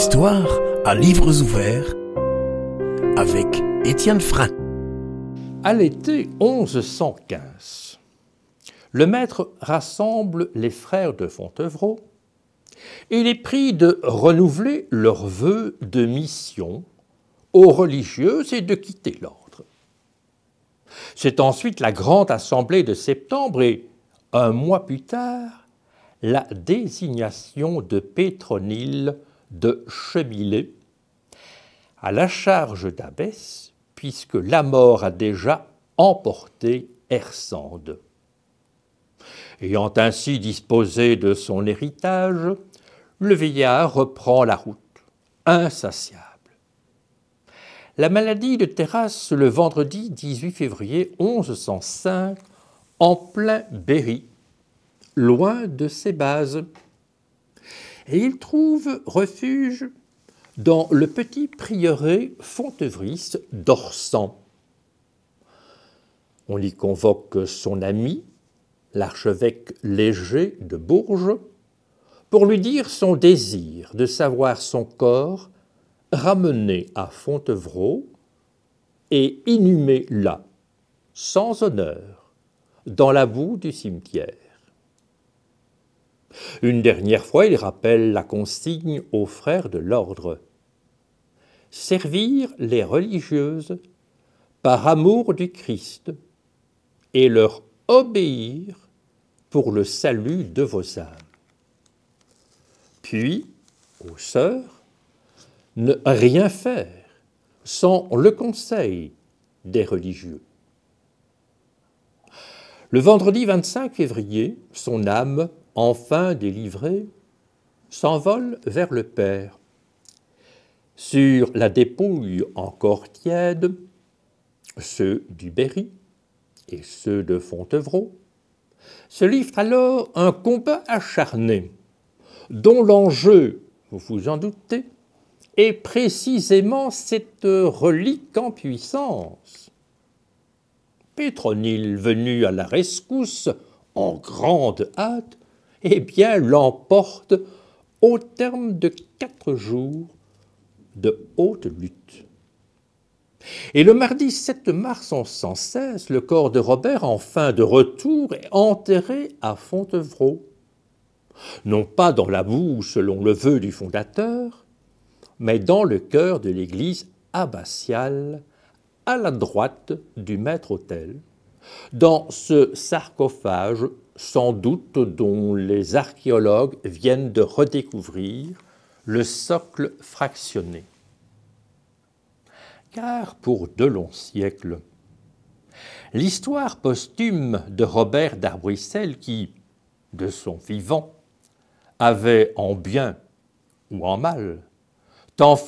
Histoire à livres ouverts avec Étienne Frein. À l'été 1115, le maître rassemble les frères de Fontevraud et les prie de renouveler leurs vœux de mission aux religieuses et de quitter l'ordre. C'est ensuite la grande assemblée de septembre et, un mois plus tard, la désignation de Pétronille de Chemillé à la charge d'Abbesse, puisque la mort a déjà emporté Hersande. Ayant ainsi disposé de son héritage, le vieillard reprend la route, insatiable. La maladie de terrasse le vendredi 18 février 1105, en plein Berry, loin de ses bases. Et il trouve refuge dans le petit prieuré fontevris d'Orsan. On y convoque son ami, l'archevêque Léger de Bourges, pour lui dire son désir de savoir son corps ramené à Fontevraud et inhumé là, sans honneur, dans la boue du cimetière. Une dernière fois, il rappelle la consigne aux frères de l'ordre. Servir les religieuses par amour du Christ et leur obéir pour le salut de vos âmes. Puis, aux sœurs, ne rien faire sans le conseil des religieux. Le vendredi 25 février, son âme, enfin délivrée, s'envole vers le Père. Sur la dépouille encore tiède, ceux du Berry et ceux de Fontevraud se livrent alors un combat acharné, dont l'enjeu, vous vous en doutez, est précisément cette relique en puissance. Pétronille, venue à la rescousse en grande hâte, l'emporte au terme de 4 jours de haute lutte. Et le mardi 7 mars 1116, le corps de Robert, enfin de retour, est enterré à Fontevraud. Non pas dans la boue selon le vœu du fondateur, mais dans le chœur de l'église abbatiale, à la droite du maître-autel, dans ce sarcophage sans doute dont les archéologues viennent de redécouvrir le socle fractionné. Car pour 2 longs siècles, l'histoire posthume de Robert d'Arbrissel qui, de son vivant, avait en bien ou en mal tant